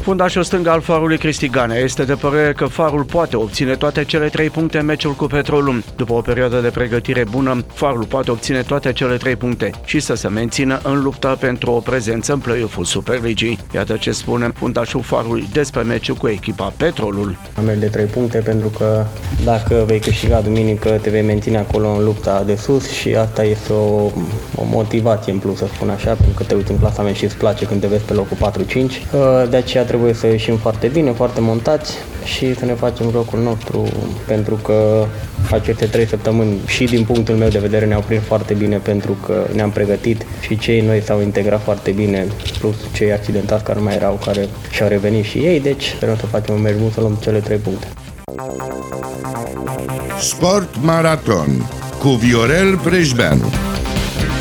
Fundașul stâng al Farului Cristi Ganea este de părere că Farul poate obține toate cele 3 puncte în meciul cu Petrolul. După o perioadă de pregătire bună, Farul poate obține toate cele 3 puncte și să se mențină în lupta pentru o prezență în play-off-ul Superligii. Iată ce spune fundașul Farului despre meciul cu echipa Petrolul. Merg de 3 puncte pentru că dacă vei câștiga duminică, te vei menține acolo în lupta de sus și asta este o motivație în plus, să spun așa, pentru că te uiți în clasament și îți place când te vezi pe locul 4-5. De aceea trebuie să ieșim foarte bine, foarte montați și să ne facem jocul nostru, pentru că aceste 3 săptămâni și din punctul meu de vedere ne-au prins foarte bine pentru că ne-am pregătit și cei noi s-au integrat foarte bine, plus cei accidentați care mai erau, care și-au revenit și ei, deci sperăm să facem un meci bun, să luăm cele 3 puncte. Sport Maraton cu Viorel Preșbeanu.